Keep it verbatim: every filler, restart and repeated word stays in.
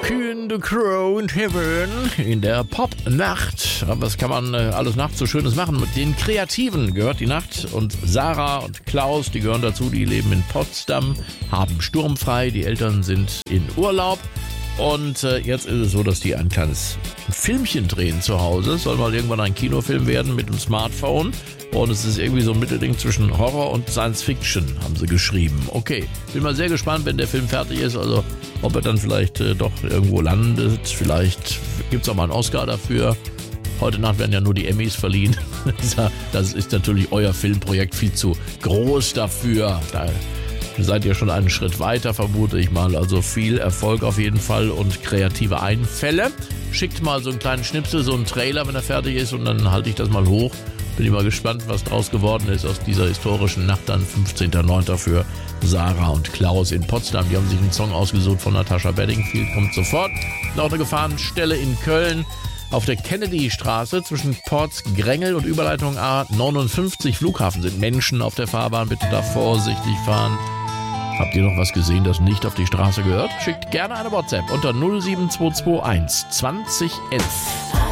Kühn the Crow in Heaven in der Pop-Nacht. Was kann man äh, alles nachts so Schönes machen? Mit den Kreativen gehört die Nacht und Sarah und Klaus, die gehören dazu, die leben in Potsdam, haben sturmfrei, die Eltern sind in Urlaub. Und äh, jetzt ist es so, dass die ein kleines Filmchen drehen zu Hause. Es soll mal irgendwann ein Kinofilm werden mit dem Smartphone. Und es ist irgendwie so ein Mittelding zwischen Horror und Science Fiction, haben sie geschrieben. Okay, bin mal sehr gespannt, wenn der Film fertig ist. Also ob er dann vielleicht äh, doch irgendwo landet. Vielleicht gibt es auch mal einen Oscar dafür. Heute Nacht werden ja nur die Emmys verliehen. Das ist natürlich euer Filmprojekt viel zu groß dafür. Da seid ihr schon einen Schritt weiter, vermute ich mal. Also viel Erfolg auf jeden Fall und kreative Einfälle. Schickt mal so einen kleinen Schnipsel, so einen Trailer, wenn er fertig ist, und dann halte ich das mal hoch. Bin ich mal gespannt, was draus geworden ist aus dieser historischen Nacht, dann fünfzehnten neunten für Sarah und Klaus in Potsdam. Die haben sich einen Song ausgesucht von Natascha Bedingfield, kommt sofort. Noch eine Gefahrenstelle in Köln. Auf der Kennedy-Straße zwischen Porz-Grengel und Überleitung A neunundfünfzig Flughafen sind Menschen auf der Fahrbahn. Bitte da vorsichtig fahren. Habt ihr noch was gesehen, das nicht auf die Straße gehört? Schickt gerne eine WhatsApp unter null sieben zwei zwei eins zwanzig elf.